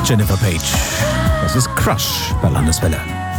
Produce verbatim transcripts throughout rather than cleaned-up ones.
Jennifer Page. Das ist Crush bei Landeswelle.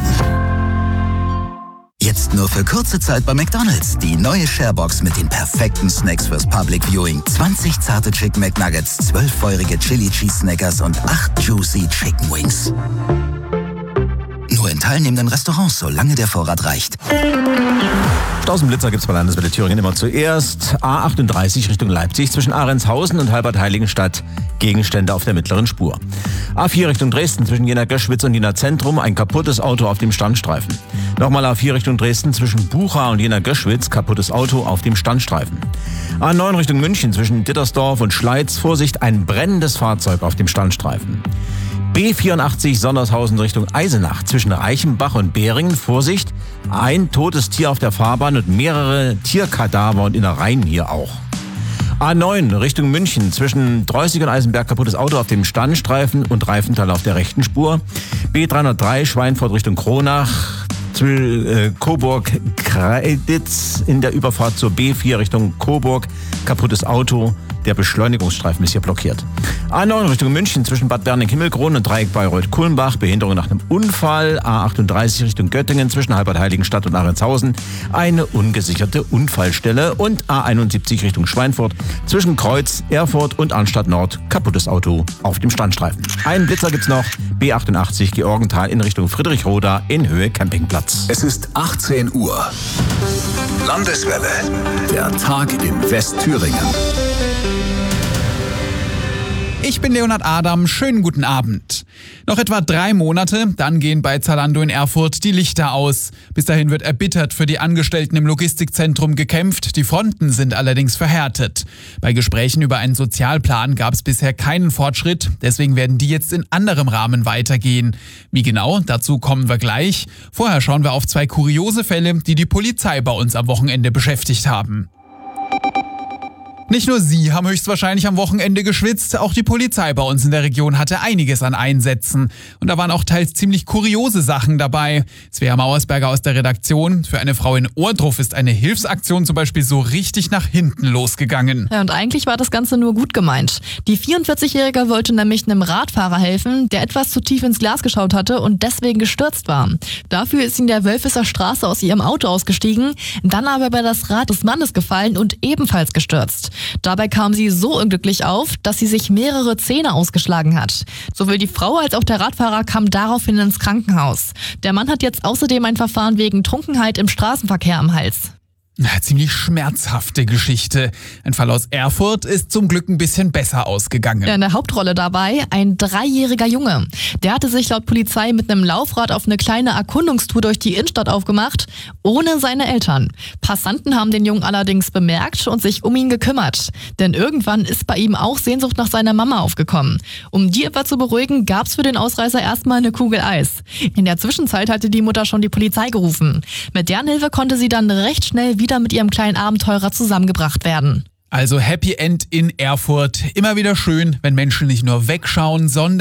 Jetzt nur für kurze Zeit bei McDonald's. Die neue Sharebox mit den perfekten Snacks fürs Public Viewing. zwanzig zarte Chicken McNuggets, zwölf feurige Chili Cheese Snackers und acht Juicy Chicken Wings. Nur in teilnehmenden Restaurants, solange der Vorrat reicht. Stausenblitzer gibt's bei Landeswelle Thüringen immer zuerst. A achtunddreißig Richtung Leipzig zwischen Ahrendshausen und Halbert-Heiligenstadt. Gegenstände auf der mittleren Spur. A vier Richtung Dresden zwischen Jena-Göschwitz und Jena-Zentrum. Ein kaputtes Auto auf dem Standstreifen. Nochmal A vier Richtung Dresden zwischen Bucha und Jena-Göschwitz. Kaputtes Auto auf dem Standstreifen. A neun Richtung München zwischen Dittersdorf und Schleiz. Vorsicht, ein brennendes Fahrzeug auf dem Standstreifen. B vierundachtzig Sondershausen Richtung Eisenach zwischen Reichenbach und Beringen. Vorsicht, ein totes Tier auf der Fahrbahn und mehrere Tierkadaver und Innereien hier auch. A neun Richtung München zwischen Dreußig und Eisenberg. Kaputtes Auto auf dem Standstreifen und Reifenteil auf der rechten Spur. B dreihundertdrei Schweinfurt Richtung Kronach. Coburg-Kreiditz in der Überfahrt zur B vier Richtung Coburg. Kaputtes Auto. Der Beschleunigungsstreifen ist hier blockiert. A neun Richtung München zwischen Bad Berning-Himmelkron und Dreieck Bayreuth-Kulmbach. Behinderung nach einem Unfall. A achtunddreißig Richtung Göttingen zwischen Halbert-Heiligenstadt und Ahrendshausen. Eine ungesicherte Unfallstelle. Und A einundsiebzig Richtung Schweinfurt zwischen Kreuz, Erfurt und Arnstadt Nord. Kaputtes Auto auf dem Standstreifen. Einen Blitzer gibt's noch. B achtundachtzig Georgenthal in Richtung Friedrichroda in Höhe Campingplatz. Es ist achtzehn Uhr. Landeswelle. Der Tag in Westthüringen. Ich bin Leonhard Adam, schönen guten Abend. Noch etwa drei Monate, dann gehen bei Zalando in Erfurt die Lichter aus. Bis dahin wird erbittert für die Angestellten im Logistikzentrum gekämpft, die Fronten sind allerdings verhärtet. Bei Gesprächen über einen Sozialplan gab es bisher keinen Fortschritt, deswegen werden die jetzt in anderem Rahmen weitergehen. Wie genau, dazu kommen wir gleich. Vorher schauen wir auf zwei kuriose Fälle, die die Polizei bei uns am Wochenende beschäftigt haben. Nicht nur Sie haben höchstwahrscheinlich am Wochenende geschwitzt, auch die Polizei bei uns in der Region hatte einiges an Einsätzen. Und da waren auch teils ziemlich kuriose Sachen dabei. Svea Mauersberger aus der Redaktion. Für eine Frau in Ohrdruf ist eine Hilfsaktion zum Beispiel so richtig nach hinten losgegangen. Ja, und eigentlich war das Ganze nur gut gemeint. Die vierundvierzigjährige wollte nämlich einem Radfahrer helfen, der etwas zu tief ins Glas geschaut hatte und deswegen gestürzt war. Dafür ist sie in der Wölfisser Straße aus ihrem Auto ausgestiegen, dann aber bei das Rad des Mannes gefallen und ebenfalls gestürzt. Dabei kam sie so unglücklich auf, dass sie sich mehrere Zähne ausgeschlagen hat. Sowohl die Frau als auch der Radfahrer kamen daraufhin ins Krankenhaus. Der Mann hat jetzt außerdem ein Verfahren wegen Trunkenheit im Straßenverkehr am Hals. Na, ziemlich schmerzhafte Geschichte. Ein Fall aus Erfurt ist zum Glück ein bisschen besser ausgegangen. Ja, in der Hauptrolle dabei ein dreijähriger Junge. Der hatte sich laut Polizei mit einem Laufrad auf eine kleine Erkundungstour durch die Innenstadt aufgemacht, ohne seine Eltern. Passanten haben den Jungen allerdings bemerkt und sich um ihn gekümmert. Denn irgendwann ist bei ihm auch Sehnsucht nach seiner Mama aufgekommen. Um die etwa zu beruhigen, gab's für den Ausreißer erstmal eine Kugel Eis. In der Zwischenzeit hatte die Mutter schon die Polizei gerufen. Mit deren Hilfe konnte sie dann recht schnell wieder mit ihrem kleinen Abenteurer zusammengebracht werden. Also Happy End in Erfurt. Immer wieder schön, wenn Menschen nicht nur wegschauen, sondern